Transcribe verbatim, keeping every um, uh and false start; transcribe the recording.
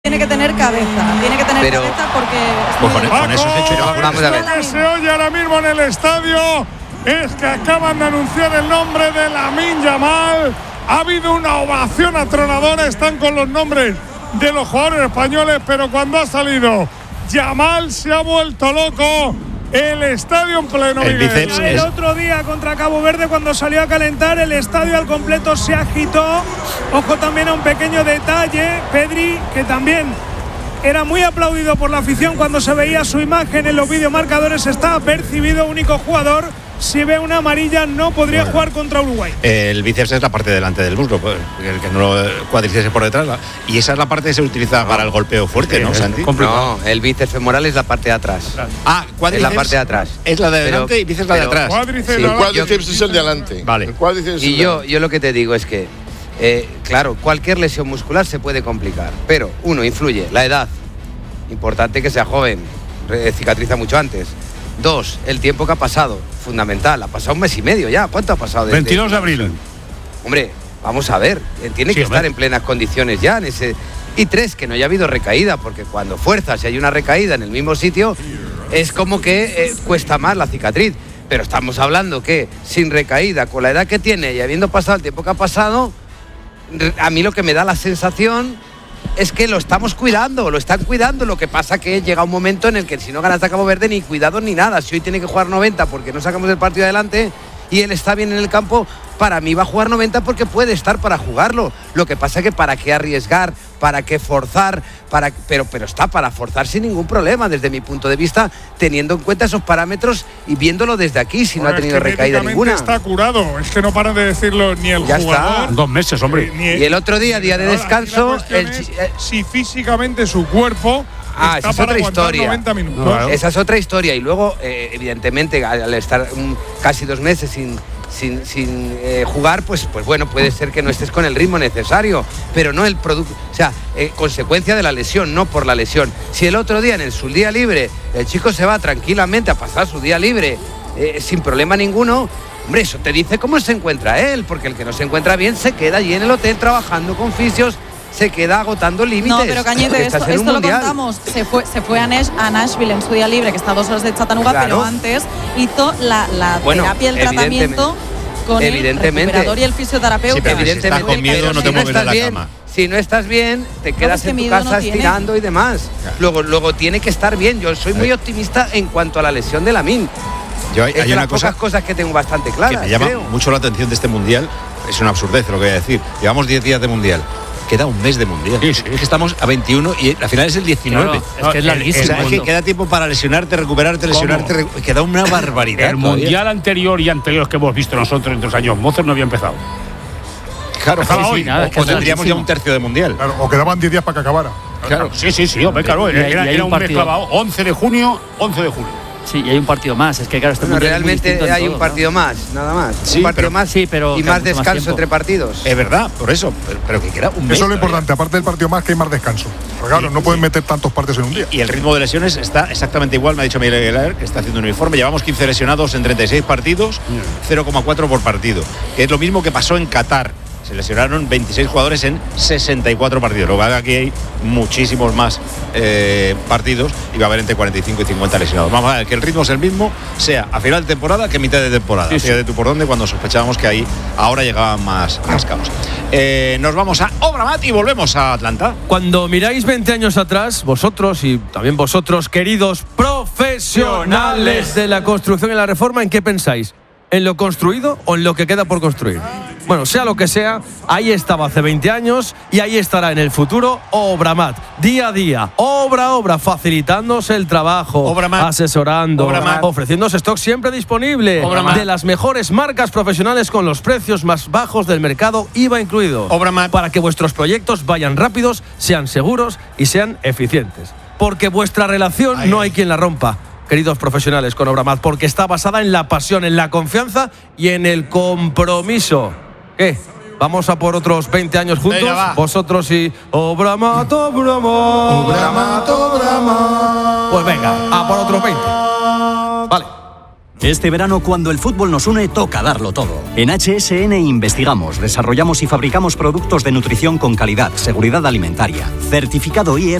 Tiene que tener cabeza, tiene que tener pero, cabeza porque... Pues con, con esos hechos ya vamos a ver. Lo que se oye ahora mismo en el estadio es que acaban de anunciar el nombre de Lamine Yamal. Ha habido una ovación atronadora, están con los nombres de los jugadores españoles, pero cuando ha salido Yamal se ha vuelto loco. El estadio en pleno. El bíceps el es... otro día contra Cabo Verde, cuando salió a calentar, el estadio al completo se agitó. Ojo también a un pequeño detalle, Pedri, que también era muy aplaudido por la afición cuando se veía su imagen en los videomarcadores. Está apercibido, único jugador. Si ve una amarilla no podría bueno. jugar contra Uruguay. El bíceps es la parte delante del muslo, pues, el que no lo cuádriceps por detrás, y esa es la parte que se utiliza para el golpeo fuerte, sí, ¿no, Santi? No, el bíceps femoral es la parte de atrás. Ah, cuádriceps es la parte de atrás. Es la de delante pero, y bíceps la de atrás. Cuádriceps, sí, el cuádriceps es el de adelante. Vale. El cuádriceps y yo, yo lo que te digo es que, eh, claro, cualquier lesión muscular se puede complicar, pero uno, influye la edad. Importante que sea joven, cicatriza mucho antes. Dos, el tiempo que ha pasado, fundamental. Ha pasado un mes y medio ya. ¿Cuánto ha pasado? Desde veintidós de abril. Hombre, vamos a ver. Tiene sí, que hombre. estar en plenas condiciones ya en ese. Y tres, que no haya habido recaída, porque cuando fuerzas y hay una recaída en el mismo sitio, es como que eh, cuesta más la cicatriz. Pero estamos hablando que sin recaída, con la edad que tiene y habiendo pasado el tiempo que ha pasado, a mí lo que me da la sensación es que lo estamos cuidando, lo están cuidando. Lo que pasa que llega un momento en el que si no ganas a Cabo Verde, ni cuidados ni nada. Si hoy tiene que jugar noventa porque no sacamos el partido adelante y él está bien en el campo, para mí va a jugar noventa porque puede estar para jugarlo. Lo que pasa es que para qué arriesgar, para qué forzar, para pero, pero está para forzar sin ningún problema, desde mi punto de vista, teniendo en cuenta esos parámetros y viéndolo desde aquí, si bueno, no ha tenido es que recaída ninguna. Está curado, es que no paran de decirlo ni el ya jugador. Está. Dos meses, hombre. Eh, ni el, y el otro día, día de descanso, el, es, si físicamente su cuerpo Ah, está esa es para otra historia. noventa minutos. No, esa es otra historia. Y luego, eh, evidentemente, al estar um, casi dos meses sin, sin, sin eh, jugar, pues, pues bueno, puede ser que no estés con el ritmo necesario, pero no el producto, o sea, eh, consecuencia de la lesión, no por la lesión. Si el otro día, en el, su día libre, el chico se va tranquilamente a pasar su día libre eh, sin problema ninguno, hombre, eso te dice cómo se encuentra él, porque el que no se encuentra bien se queda allí en el hotel trabajando con fisios, se queda agotando límites. No, pero Cañete, esto, esto lo contamos. Se fue, se fue a, Nash, a Nashville en su día libre, que está a dos horas de Chattanooga, claro. Pero antes hizo la, la bueno, terapia, el tratamiento con el recuperador y el fisioterapeuta. Sí, pero evidentemente, si estás con miedo, no te si mueves no de la bien, cama. Si no estás bien, te quedas en tu casa no estirando y demás. Claro. Luego, luego tiene que estar bien. Yo soy muy optimista en cuanto a la lesión de Lamine. Yo hay, es hay de una las cosa pocas cosas que tengo bastante claras. Que me llama creo. mucho la atención de este mundial. Es una absurdez lo que voy a decir. Llevamos diez días de mundial. Queda un mes de mundial. Sí, sí. Es que estamos a veintiuno y la final es el diecinueve. Claro, es que es larguísimo. O sea, es que queda tiempo para lesionarte, recuperarte, lesionarte. Recu queda una barbaridad. El todavía. mundial anterior y anteriores que hemos visto nosotros en dos años, Mozart no había empezado. Claro, sí, hoy. Sí, nada, o, es que o tendríamos ya un tercio de mundial. Claro, o quedaban diez días para que acabara. Claro, sí, sí, sí, hombre, claro. Era, era, era un mes clavado. once de junio, once de julio. Sí, y hay un partido más. Es que claro, este bueno, realmente hay todo, un partido ¿no? más, nada más. Sí, un partido pero, más sí, pero y más descanso más entre partidos. Es verdad, por eso. Pero, pero que queda un mes. Eso es lo importante, aparte del partido más, que hay más descanso. Porque claro, sí, no pueden sí. meter tantos partidos en un día. Y, y el ritmo de lesiones está exactamente igual, me ha dicho Miguel Aguilar, que está haciendo un informe. Llevamos quince lesionados en treinta y seis partidos, cero coma cuatro por partido. Que es lo mismo que pasó en Qatar. Se lesionaron veintiséis jugadores en sesenta y cuatro partidos. Luego aquí hay muchísimos más eh, partidos y va a haber entre cuarenta y cinco y cincuenta lesionados. Vamos a ver que el ritmo es el mismo, sea a final de temporada que a mitad de temporada. Sí, Fíjate sí. tú por dónde, cuando sospechábamos que ahí ahora llegaban más, más caos. Eh, nos vamos a Obramat y volvemos a Atlanta. Cuando miráis veinte años atrás, vosotros y también vosotros, queridos profesionales de la construcción y la reforma, ¿en qué pensáis? ¿En lo construido o en lo que queda por construir? Bueno, sea lo que sea, ahí estaba hace veinte años y ahí estará en el futuro Obramat. Día a día, obra a obra, facilitándose el trabajo, Obramat. asesorando, Obramat. ofreciéndose stock siempre disponible, Obramat. de las mejores marcas profesionales con los precios más bajos del mercado, I V A incluido. Obramat. Para que vuestros proyectos vayan rápidos, sean seguros y sean eficientes. Porque vuestra relación Ay. no hay quien la rompa, queridos profesionales, con Obramat, porque está basada en la pasión, en la confianza y en el compromiso. ¿Qué? ¿Vamos a por otros veinte años juntos? Venga, vosotros y Obramat, Obramat. Obramat, Obramat. Pues venga, a por otros veinte. Vale. Este verano, cuando el fútbol nos une, toca darlo todo. En H S N investigamos, desarrollamos y fabricamos productos de nutrición con calidad, seguridad alimentaria, certificado I F